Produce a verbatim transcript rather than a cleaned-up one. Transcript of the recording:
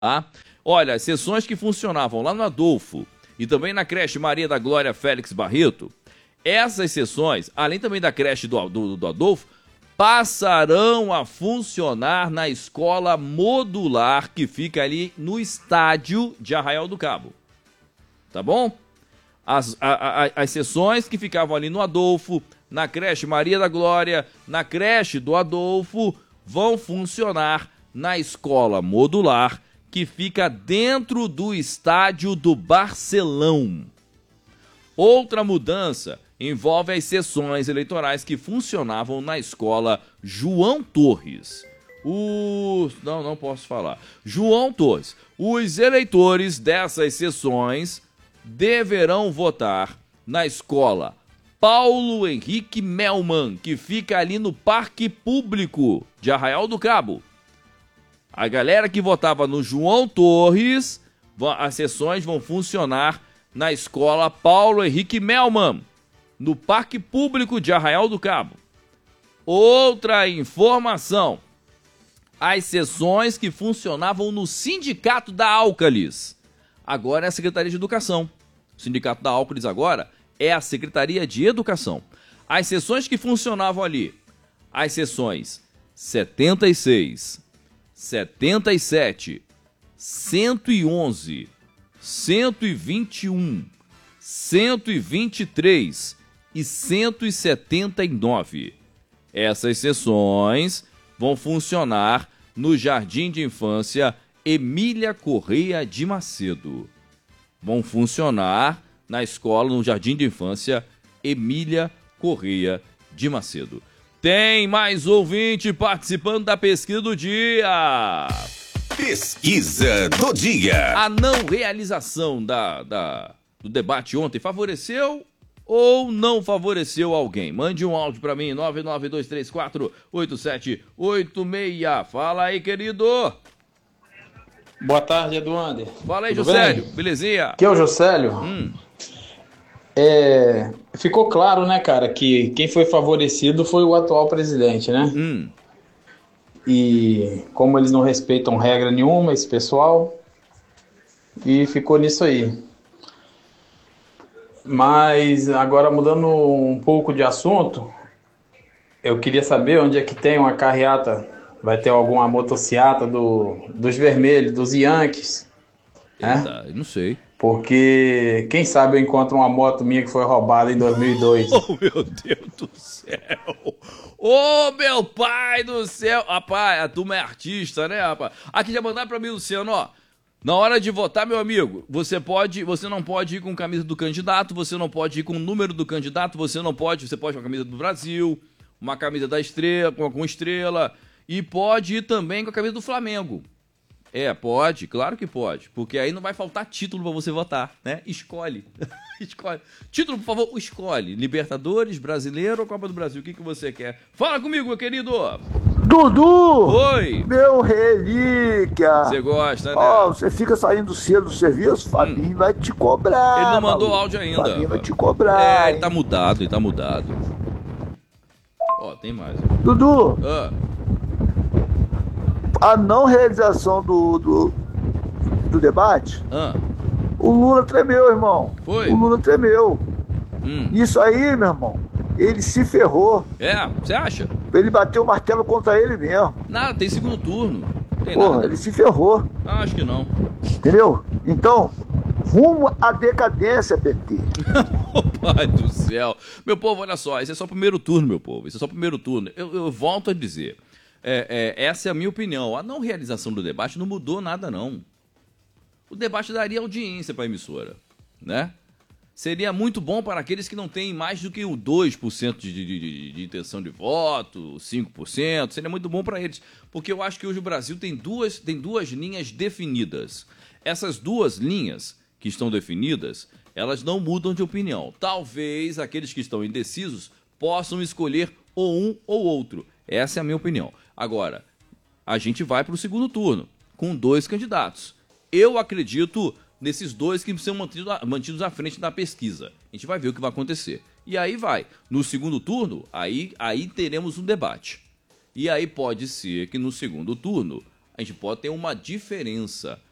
Tá? Olha, as sessões que funcionavam lá no Adolfo e também na creche Maria da Glória Félix Barreto, essas sessões, além também da creche do, do, do Adolfo, passarão a funcionar na escola modular que fica ali no estádio de Arraial do Cabo. Tá bom? As, a, a, as sessões que ficavam ali no Adolfo, na creche Maria da Glória, na creche do Adolfo, vão funcionar na escola modular que fica dentro do estádio do Barcelão. Outra mudança envolve as sessões eleitorais que funcionavam na escola João Torres. Os... Não, não posso falar. João Torres. Os eleitores dessas sessões deverão votar na escola Paulo Henrique Melman, que fica ali no Parque Público de Arraial do Cabo. A galera que votava no João Torres, as sessões vão funcionar na escola Paulo Henrique Melman, no Parque Público de Arraial do Cabo. Outra informação, as sessões que funcionavam no Sindicato da Álcalis, agora é a Secretaria de Educação. O Sindicato da Álcalis agora é a Secretaria de Educação. As sessões que funcionavam ali, as sessões setenta e seis, setenta e sete, cento e onze, cento e vinte e um, cento e vinte e três e cento e setenta e nove. Essas sessões vão funcionar no Jardim de Infância Emília Correia de Macedo. Vão funcionar na escola, no Jardim de Infância Emília Correia de Macedo. Tem mais ouvinte participando da pesquisa do dia. Pesquisa do dia. A não realização da, da, do debate ontem favoreceu ou não favoreceu alguém? Mande um áudio pra mim, nove nove dois três quatro, oito sete oito seis. Fala aí, querido. Boa tarde, Eduander. Fala aí, Tudo Josélio. bem? Belezinha? Aqui é o Josélio. Hum. É, ficou claro, né, cara, que quem foi favorecido foi o atual presidente, né? Hum. E como eles não respeitam regra nenhuma, esse pessoal, e ficou nisso aí. Mas agora, mudando um pouco de assunto, eu queria saber onde é que tem uma carreata, vai ter alguma motociata do, dos vermelhos, dos Yankees, né? Eita, não sei. Porque, quem sabe eu encontro uma moto minha que foi roubada em dois mil e dois. Oh, meu Deus do céu. Ô, meu pai do céu. Rapaz, a turma é artista, né, rapaz? Aqui já mandaram pra mim, Luciano, ó. Na hora de votar, meu amigo, você pode, você não pode ir com camisa do candidato, você não pode ir com o número do candidato, você não pode, você pode ir com a camisa do Brasil, uma camisa da estrela, com, com estrela, e pode ir também com a camisa do Flamengo. É, pode, claro que pode, porque aí não vai faltar título pra você votar, né? Escolhe, escolhe. Título, por favor, escolhe. Libertadores, Brasileiro ou Copa do Brasil, o que, que você quer? Fala comigo, meu querido! Dudu! Oi! Meu relíquia! Você gosta, né? Ó, você fica saindo cedo do serviço, Fabinho hum. vai te cobrar. Ele não mandou maluco. áudio ainda. Fabinho vai te cobrar. É, hein? ele tá mudado, ele tá mudado. Ó, tem mais. Dudu! Ah. A não realização do, do, do debate, Ah. o Lula tremeu, irmão. Foi? O Lula tremeu. Hum. Isso aí, meu irmão, ele se ferrou. É, você acha? Ele bateu o martelo contra ele mesmo. Nada, tem segundo turno. Tem Porra, nada. ele se ferrou. Ah, acho que não. Entendeu? Então, rumo à decadência, P T. Ô, pai do céu. Meu povo, olha só, esse é só o primeiro turno, meu povo. Esse é só o primeiro turno. Eu, eu volto a dizer. É, é, essa é a minha opinião. A não realização do debate não mudou nada, não. O debate daria audiência para a emissora, né? Seria muito bom para aqueles que não têm mais do que o dois por cento de, de, de, de intenção de voto, cinco por cento. Seria muito bom para eles. Porque eu acho que hoje o Brasil tem duas, tem duas linhas definidas. Essas duas linhas que estão definidas, elas não mudam de opinião. Talvez aqueles que estão indecisos possam escolher ou um ou outro. Essa é a minha opinião. Agora, a gente vai para o segundo turno, com dois candidatos. Eu acredito nesses dois que são mantidos, mantidos à frente da pesquisa. A gente vai ver o que vai acontecer. E aí vai. No segundo turno, aí, aí teremos um debate. E aí pode ser que no segundo turno a gente pode ter uma diferença